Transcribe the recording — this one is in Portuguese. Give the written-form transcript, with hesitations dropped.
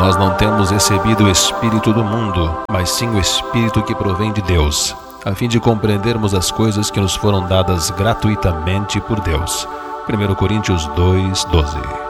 nós não temos recebido o Espírito do mundo, mas sim o Espírito que provém de Deus, a fim de compreendermos as coisas que nos foram dadas gratuitamente por Deus. 1 Coríntios 2:12.